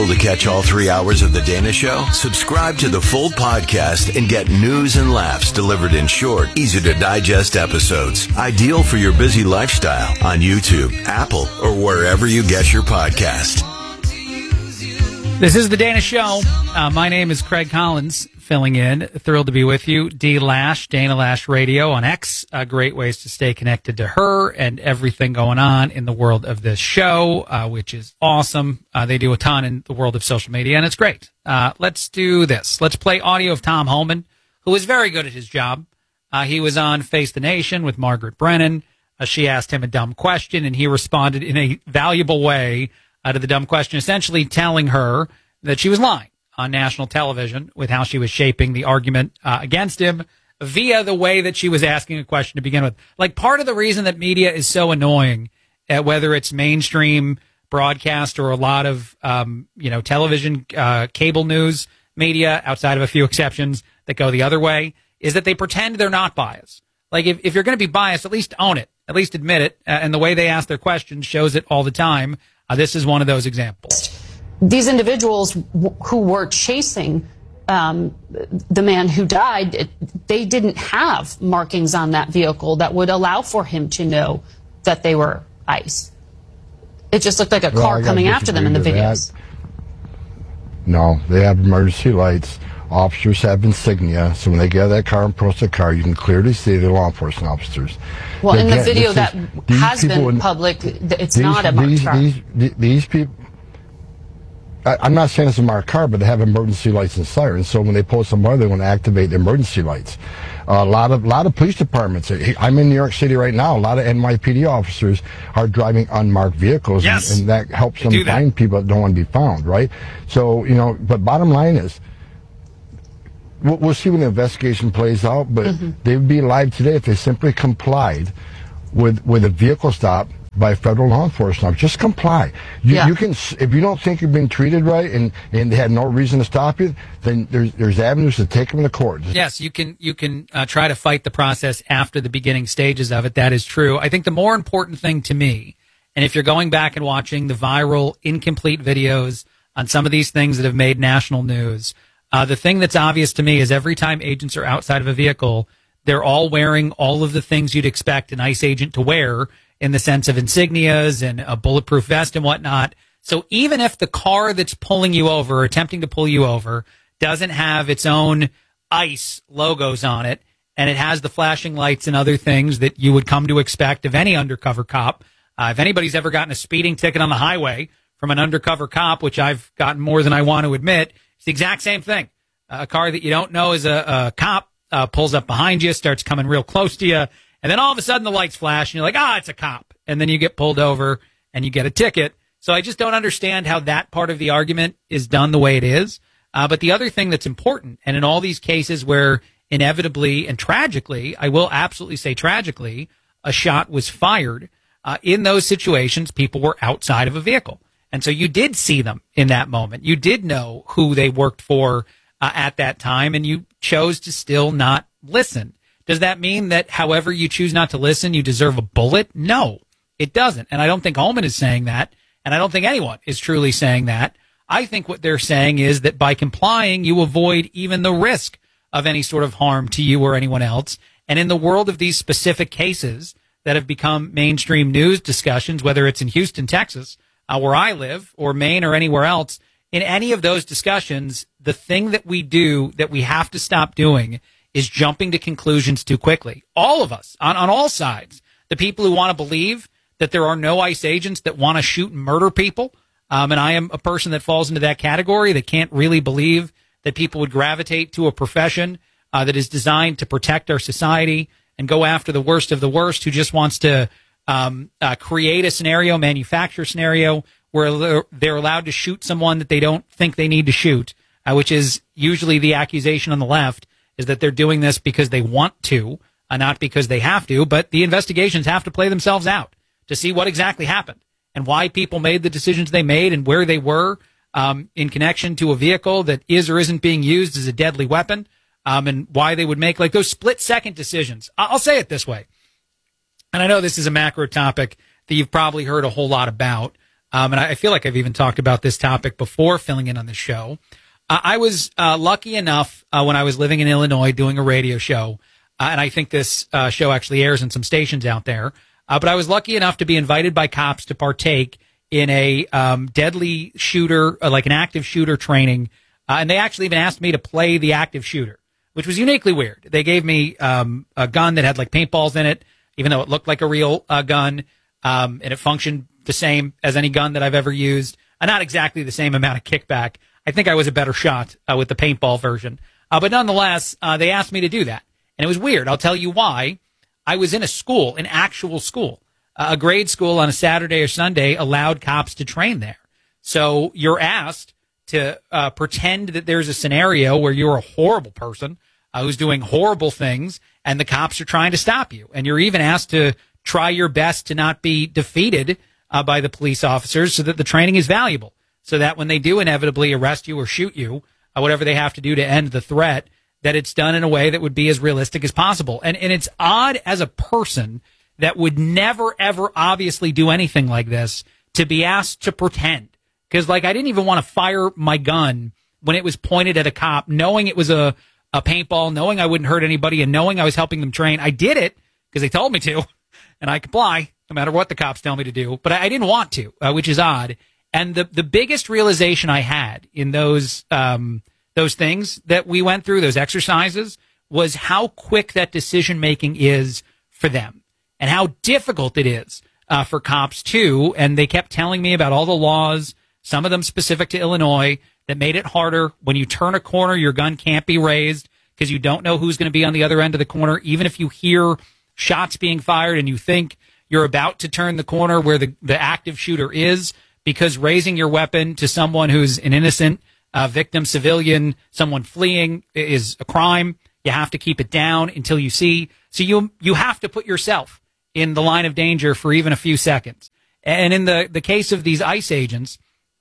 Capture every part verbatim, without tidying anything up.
To catch all three hours of The Dana Show, subscribe to the full podcast and get news and laughs delivered in short, easy-to-digest episodes. Ideal for your busy lifestyle on YouTube, Apple, or wherever you get your podcast. This is The Dana Show. Uh, my name is Craig Collins, filling in. Thrilled to be with you. D Lash, Dana Lash Radio on X. Uh, great ways to stay connected to her and everything going on in the world of this show, uh, which is awesome. Uh, they do a ton in the world of social media, and it's great. Uh, let's do this. Let's play audio of Tom Homan, who is very good at his job. Uh, he was on Face the Nation with Margaret Brennan. Uh, she asked him a dumb question, and he responded in a valuable way uh, to the dumb question, essentially telling her that she was lying on national television with how she was shaping the argument uh, against him via the way that she was asking a question to begin with. Like, part of the reason that media is so annoying, uh, whether it's mainstream broadcast or a lot of, um, you know, television, uh, cable news media, outside of a few exceptions that go the other way, is that they pretend they're not biased. Like, if, if you're going to be biased, at least own it. At least admit it. Uh, and the way they ask their questions shows it all the time. Uh, this is one of those examples. These individuals w- who were chasing um, the man who died, it, they didn't have markings on that vehicle that would allow for him to know that they were ICE. It just looked like a well, car coming after them in the videos. That. No, they have emergency lights. Officers have insignia, so when they get out of that car and approach the car, you can clearly see they're law enforcement officers. Well, they in the get, video is, that has been in, public, it's these, not a marked these, car. These, these, these people... I, I'm not saying it's a marked car, but they have emergency lights and sirens. So when they pull somebody, they want to activate the emergency lights. Uh, a lot of lot of police departments. I'm in New York City right now. A lot of N Y P D officers are driving unmarked vehicles, yes. and, and that helps they them find that. people that don't want to be found. Right. So you know, but bottom line is, we'll, we'll see when the investigation plays out. But mm-hmm. they would be alive today if they simply complied with with a vehicle stop by federal law enforcement. Just comply. You, yeah. you can, if you don't think you've been treated right and, and they had no reason to stop you, then there's there's avenues to take them to court. Yes, you can you can uh, try to fight the process after the beginning stages of it. That is true. I think the more important thing to me, and if you're going back and watching the viral, incomplete videos on some of these things that have made national news, uh, the thing that's obvious to me is every time agents are outside of a vehicle, they're all wearing all of the things you'd expect an ICE agent to wear, in the sense of insignias and a bulletproof vest and whatnot. So even if the car that's pulling you over, or attempting to pull you over, doesn't have its own ICE logos on it, and it has the flashing lights and other things that you would come to expect of any undercover cop, uh, if anybody's ever gotten a speeding ticket on the highway from an undercover cop, which I've gotten more than I want to admit, it's the exact same thing. Uh, a car that you don't know is a, a cop uh, pulls up behind you, starts coming real close to you, and then all of a sudden the lights flash and you're like, ah, it's a cop. And then you get pulled over and you get a ticket. So I just don't understand how that part of the argument is done the way it is. Uh, but the other thing that's important, and in all these cases where inevitably and tragically, I will absolutely say tragically, a shot was fired, uh, in those situations, people were outside of a vehicle. And so you did see them in that moment. You did know who they worked for uh, at that time, and you chose to still not listen. Does that mean that however you choose not to listen, you deserve a bullet? No, it doesn't. And I don't think Holman is saying that. And I don't think anyone is truly saying that. I think what they're saying is that by complying, you avoid even the risk of any sort of harm to you or anyone else. And in the world of these specific cases that have become mainstream news discussions, whether it's in Houston, Texas, uh, where I live, or Maine or anywhere else, in any of those discussions, the thing that we do that we have to stop doing is jumping to conclusions too quickly. All of us, on, on all sides, the people who want to believe that there are no ICE agents that want to shoot and murder people, um, and I am a person that falls into that category, that can't really believe that people would gravitate to a profession uh, that is designed to protect our society and go after the worst of the worst, who just wants to um, uh, create a scenario, manufacture a scenario where they're allowed to shoot someone that they don't think they need to shoot, uh, which is usually the accusation on the left, is that they're doing this because they want to, uh, not because they have to. But the investigations have to play themselves out to see what exactly happened and why people made the decisions they made and where they were um, in connection to a vehicle that is or isn't being used as a deadly weapon, um, and why they would make like those split-second decisions. I'll say it this way, and I know this is a macro topic that you've probably heard a whole lot about, Um, and I feel like I've even talked about this topic before filling in on the show. Uh, I was uh, lucky enough uh, when I was living in Illinois doing a radio show, uh, and I think this uh, show actually airs in some stations out there, uh, but I was lucky enough to be invited by cops to partake in a um, deadly shooter, uh, like an active shooter training, uh, and they actually even asked me to play the active shooter, which was uniquely weird. They gave me um, a gun that had like paintballs in it, even though it looked like a real uh, gun, um, and it functioned the same as any gun that I've ever used. Uh, not exactly the same amount of kickback. I think I was a better shot uh, with the paintball version. Uh, but nonetheless, uh, they asked me to do that. And it was weird. I'll tell you why. I was in a school, an actual school. Uh, a grade school on a Saturday or Sunday allowed cops to train there. So you're asked to uh, pretend that there's a scenario where you're a horrible person uh, who's doing horrible things, and the cops are trying to stop you. And you're even asked to try your best to not be defeated uh, by the police officers so that the training is valuable, so that when they do inevitably arrest you or shoot you, uh, whatever they have to do to end the threat, that it's done in a way that would be as realistic as possible. And and it's odd as a person that would never, ever obviously do anything like this to be asked to pretend. Because, like, I didn't even want to fire my gun when it was pointed at a cop, knowing it was a, a paintball, knowing I wouldn't hurt anybody, and knowing I was helping them train. I did it because they told me to, and I comply no matter what the cops tell me to do. But I, I didn't want to, uh, which is odd. And the, the biggest realization I had in those um, those things that we went through, those exercises, was how quick that decision-making is for them and how difficult it is uh, for cops, too. And they kept telling me about all the laws, some of them specific to Illinois, that made it harder. When you turn a corner, your gun can't be raised because you don't know who's going to be on the other end of the corner. Even if you hear shots being fired and you think you're about to turn the corner where the, the active shooter is, because raising your weapon to someone who's an innocent uh, victim, civilian, someone fleeing is a crime. You have to keep it down until you see. So you you have to put yourself in the line of danger for even a few seconds. And in the, the case of these ICE agents,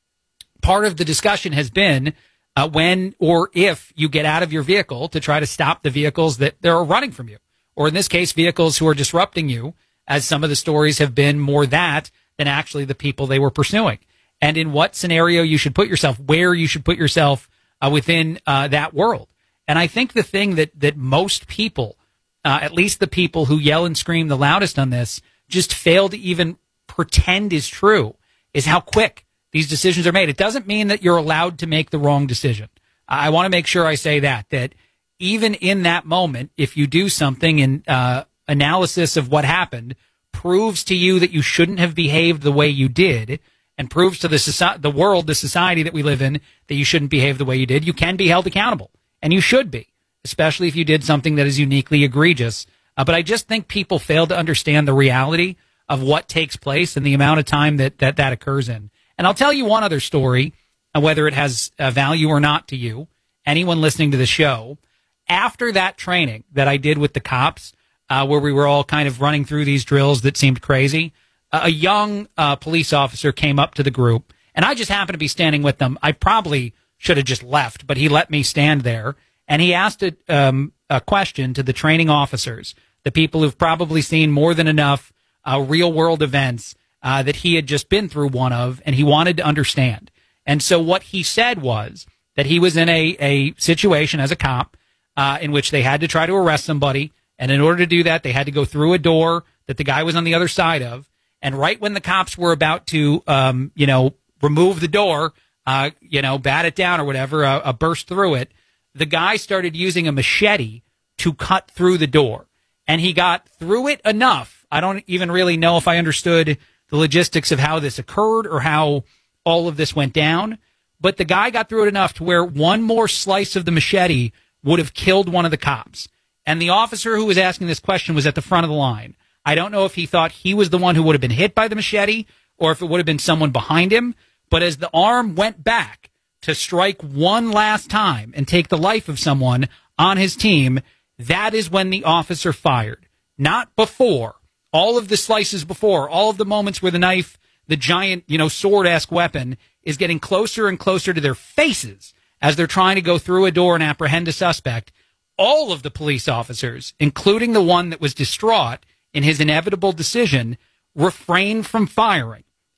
part of the discussion has been uh, when or if you get out of your vehicle to try to stop the vehicles that are running from you. Or in this case, vehicles who are disrupting you, as some of the stories have been more that than actually the people they were pursuing. And in what scenario you should put yourself, where you should put yourself uh, within uh, that world. And I think the thing that, that most people, uh, at least the people who yell and scream the loudest on this, just fail to even pretend is true, is how quick these decisions are made. It doesn't mean that you're allowed to make the wrong decision. I want to make sure I say that, that even in that moment, if you do something in uh, analysis of what happened, proves to you that you shouldn't have behaved the way you did, and proves to the soci- the world, the society that we live in, that you shouldn't behave the way you did, you can be held accountable. And you should be, especially if you did something that is uniquely egregious. Uh, but I just think people fail to understand the reality of what takes place and the amount of time that that, that occurs in. And I'll tell you one other story, uh, whether it has uh, value or not to you, anyone listening to the show. After that training that I did with the cops, uh, where we were all kind of running through these drills that seemed crazy, uh, a young uh, police officer came up to the group, and I just happened to be standing with them. I probably should have just left, but he let me stand there, and he asked a, um, a question to the training officers, the people who've probably seen more than enough uh, real-world events uh, that he had just been through one of, and he wanted to understand. And so what he said was that he was in a, a situation as a cop uh, in which they had to try to arrest somebody, and in order to do that, they had to go through a door that the guy was on the other side of, and right when the cops were about to, um, you know, remove the door, uh, you know, bat it down or whatever, uh, uh, burst through it, the guy started using a machete to cut through the door. And he got through it enough. I don't even really know if I understood the logistics of how this occurred or how all of this went down. But the guy got through it enough to where one more slice of the machete would have killed one of the cops. And the officer who was asking this question was at the front of the line. I don't know if he thought he was the one who would have been hit by the machete or if it would have been someone behind him. But as the arm went back to strike one last time and take the life of someone on his team, that is when the officer fired. Not before. All of the slices before, all of the moments where the knife, the giant, you know, sword-esque weapon, is getting closer and closer to their faces as they're trying to go through a door and apprehend a suspect. All of the police officers, including the one that was distraught in his inevitable decision, refrained from firing.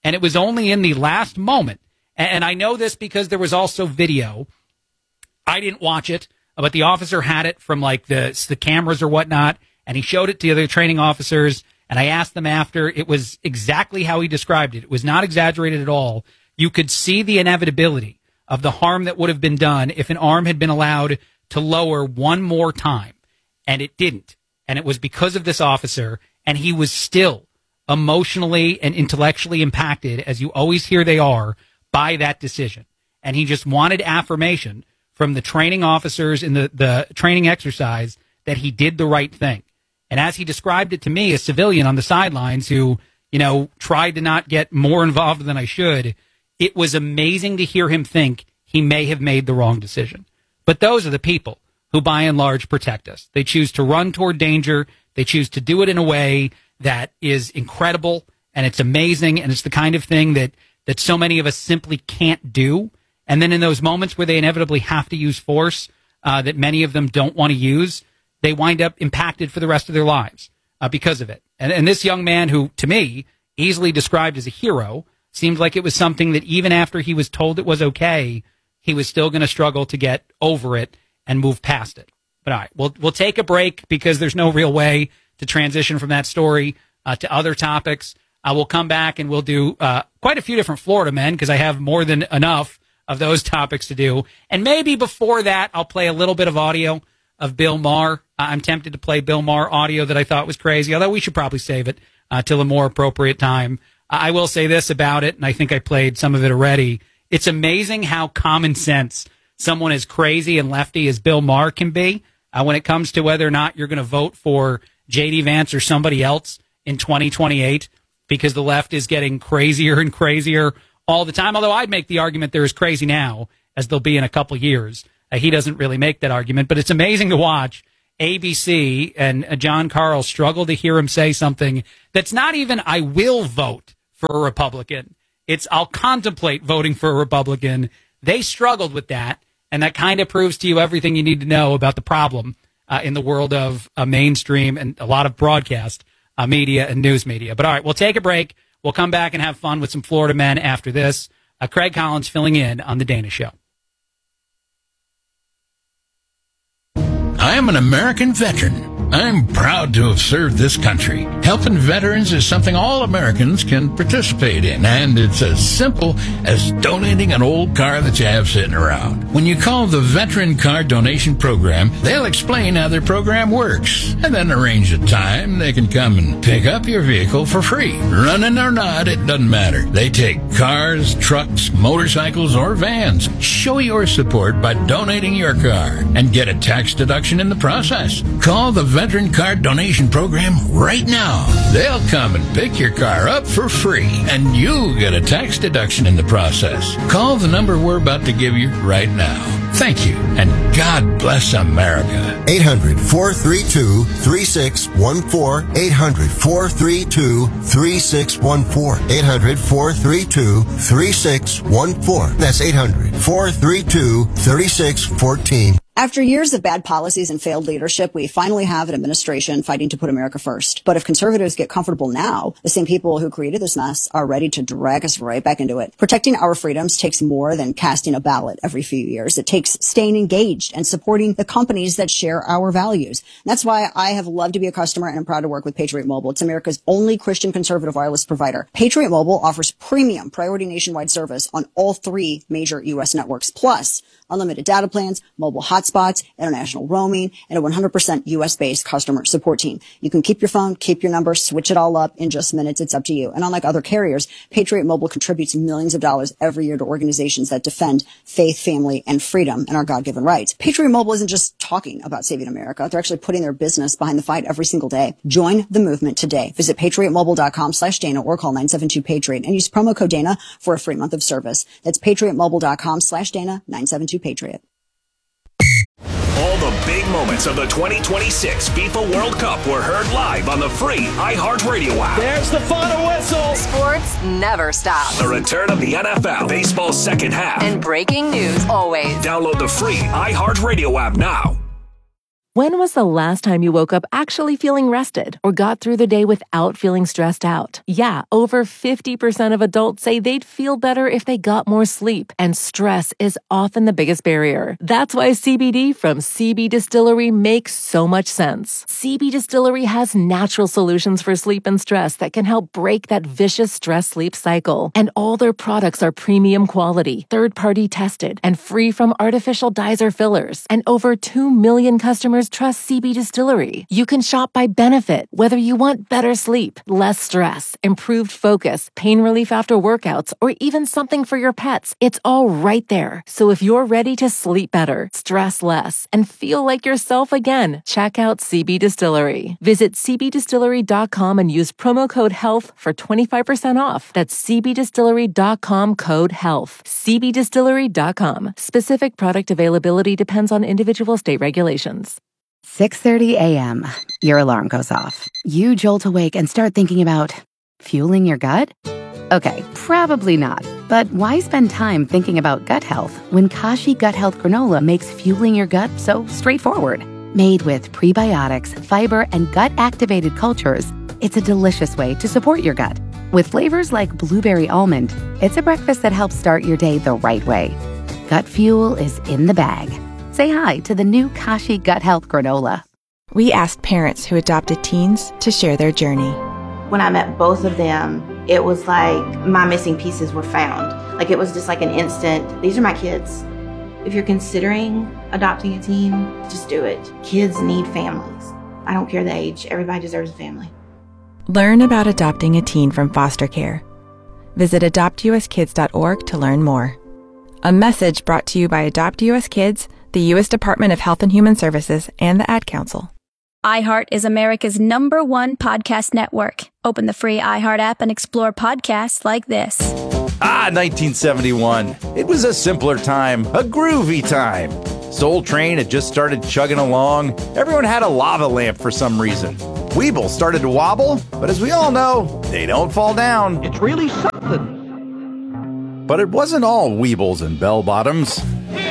And it was only in the last moment. And I know this because there was also video. I didn't watch it, but the officer had it from like the, the cameras or whatnot. And he showed it to the other training officers. And I asked them after. It was exactly how he described it. It was not exaggerated at all. You could see the inevitability of the harm that would have been done if an arm had been allowed to lower one more time. And it didn't. And it was because of this officer. And he was still emotionally and intellectually impacted, as you always hear they are, by that decision. And he just wanted affirmation from the training officers in the, the training exercise that he did the right thing. And as he described it to me, a civilian on the sidelines who, you know, tried to not get more involved than I should, it was amazing to hear him think he may have made the wrong decision. But those are the people who, by and large, protect us. They choose to run toward danger. They choose to do it in a way that is incredible, and it's amazing, and it's the kind of thing that, that so many of us simply can't do. And then in those moments where they inevitably have to use force uh, that many of them don't want to use, they wind up impacted for the rest of their lives uh, because of it. And, and this young man, who, to me, easily described as a hero, seemed like it was something that even after he was told it was okay, he was still going to struggle to get over it and move past it. But all right, we'll, we'll take a break because there's no real way to transition from that story uh, to other topics. Uh, we'll come back and we'll do uh, quite a few different Florida men because I have more than enough of those topics to do. And maybe before that, I'll play a little bit of audio of Bill Maher. I'm tempted to play Bill Maher audio that I thought was crazy, although we should probably save it uh, till a more appropriate time. I will say this about it, and I think I played some of it already. It's amazing how common sense someone as crazy and lefty as Bill Maher can be uh, when it comes to whether or not you're going to vote for J D Vance or somebody else in twenty twenty-eight, because the left is getting crazier and crazier all the time. Although I'd make the argument they're as crazy now as they'll be in a couple years. Uh, he doesn't really make that argument, but it's amazing to watch A B C and uh, John Karl struggle to hear him say something that's not even, I will vote for a Republican. It's, I'll contemplate voting for a Republican. They struggled with that, and that kind of proves to you everything you need to know about the problem uh, in the world of uh, mainstream and a lot of broadcast uh, media and news media. But all right, we'll take a break. We'll come back and have fun with some Florida men after this. Uh, Craig Collins filling in on The Dana Show. I am an American veteran. I'm proud to have served this country. Helping veterans is something all Americans can participate in, and it's as simple as donating an old car that you have sitting around. When you call the Veteran Car Donation Program, they'll explain how their program works, and then arrange a time they can come and pick up your vehicle for free. Running or not, it doesn't matter. They take cars, trucks, motorcycles, or vans. Show your support by donating your car and get a tax deduction in the process. Call the Veteran Car Donation Program right now. They'll come and pick your car up for free, and you get a tax deduction in the process. Call the number we're about to give you right now. Thank you, and God bless America. eight hundred, four three two, three six one four. eight hundred, four three two, three six one four. eight hundred, four three two, three six one four. That's eight hundred, four three two, three six one four. After years of bad policies and failed leadership, we finally have an administration fighting to put America first. But if conservatives get comfortable now, the same people who created this mess are ready to drag us right back into it. Protecting our freedoms takes more than casting a ballot every few years. It takes staying engaged and supporting the companies that share our values. That's why I have loved to be a customer, and I'm proud to work with Patriot Mobile. It's America's only Christian conservative wireless provider. Patriot Mobile offers premium priority nationwide service on all three major U S networks, plus unlimited data plans, mobile hotspots, international roaming, and a one hundred percent U S-based customer support team. You can keep your phone, keep your number, switch it all up in just minutes. It's up to you. And unlike other carriers, Patriot Mobile contributes millions of dollars every year to organizations that defend faith, family, and freedom and our God-given rights. Patriot Mobile isn't just talking about saving America. They're actually putting their business behind the fight every single day. Join the movement today. Visit patriotmobile.com slash Dana or call nine seven two Patriot and use promo code Dana for a free month of service. That's patriotmobile.com slash Dana, nine seven two Patriot. All the big moments of the twenty twenty-six FIFA World Cup were heard live on the free iHeartRadio app. There's the final whistle. Sports never stop. The return of the N F L, baseball's second half. And breaking news always. Download the free iHeartRadio app now. When was the last time you woke up actually feeling rested or got through the day without feeling stressed out? Yeah, over fifty percent of adults say they'd feel better if they got more sleep, and stress is often the biggest barrier. That's why C B D from C B Distillery makes so much sense. C B Distillery has natural solutions for sleep and stress that can help break that vicious stress-sleep cycle. And all their products are premium quality, third-party tested, and free from artificial dyes or fillers. And over two million customers trust C B Distillery. You can shop by benefit, whether you want better sleep, less stress, improved focus, pain relief after workouts, or even something for your pets. It's all right there. So if you're ready to sleep better, stress less, and feel like yourself again, check out C B Distillery. Visit c b distillery dot com and use promo code HEALTH for twenty-five percent off. That's c b distillery dot com code HEALTH. c b distillery dot com. Specific product availability depends on individual state regulations. six thirty a.m. Your alarm goes off. You jolt awake and start thinking about fueling your gut? Okay, probably not. But why spend time thinking about gut health when Kashi Gut Health Granola makes fueling your gut so straightforward? Made with prebiotics, fiber, and gut-activated cultures, it's a delicious way to support your gut. With flavors like blueberry almond, it's a breakfast that helps start your day the right way. Gut fuel is in the bag. Say hi to the new Kashi Gut Health Granola. We asked parents who adopted teens to share their journey. When I met both of them, it was like my missing pieces were found. Like it was just like an instant, these are my kids. If you're considering adopting a teen, just do it. Kids need families. I don't care the age, everybody deserves a family. Learn about adopting a teen from foster care. Visit adopt u s kids dot org to learn more. A message brought to you by Adopt U S Kids, the U S Department of Health and Human Services, and the Ad Council. iHeart is America's number one podcast network. Open the free iHeart app and explore podcasts like this. Ah, nineteen seventy-one. It was a simpler time, a groovy time. Soul Train had just started chugging along. Everyone had a lava lamp for some reason. Weeble started to wobble, but as we all know, they don't fall down. It's really something. But it wasn't all Weebles and bell-bottoms.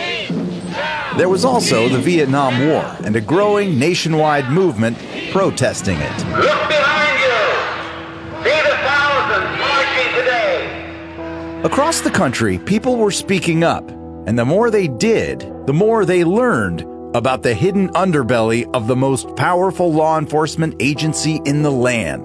There was also the Vietnam War and a growing nationwide movement protesting it. Look behind you! See the thousands marching today! Across the country, people were speaking up, and the more they did, the more they learned about the hidden underbelly of the most powerful law enforcement agency in the land.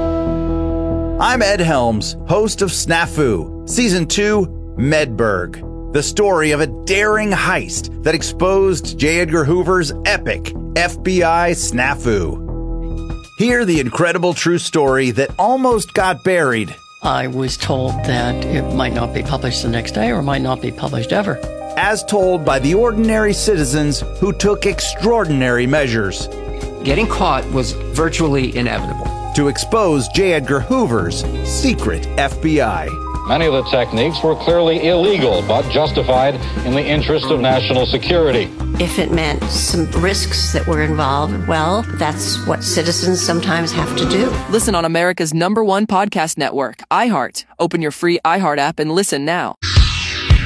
I'm Ed Helms, host of Snafu, Season two, Medburg. The story of a daring heist that exposed J. Edgar Hoover's epic F B I snafu. Hear the incredible true story that almost got buried. I was told that it might not be published the next day or might not be published ever. As told by the ordinary citizens who took extraordinary measures. Getting caught was virtually inevitable. To expose J. Edgar Hoover's secret F B I. Many of the techniques were clearly illegal, but justified in the interest of national security. If it meant some risks that were involved, well, that's what citizens sometimes have to do. Listen on America's number one podcast network, iHeart. Open your free iHeart app and listen now.